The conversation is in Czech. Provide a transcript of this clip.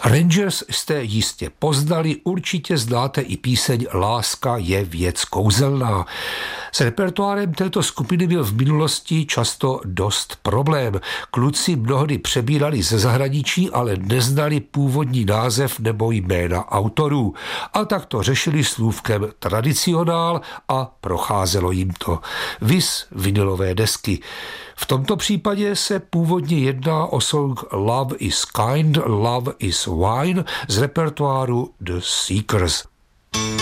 Rangers jste jistě poznali, určitě znáte i píseň Láska je věc kouzelná. S repertoárem této skupiny byl v minulosti často dost problém. Kluci mnohdy přebírali ze zahraničí, ale neznali původní název nebo jména autorů. A tak to řešili slůvkem tradicionál a procházelo jim to. Vis vinylové desky. V tomto případě se původně jedná o song Love is Kind, Love is Wine z repertoáru The Seekers.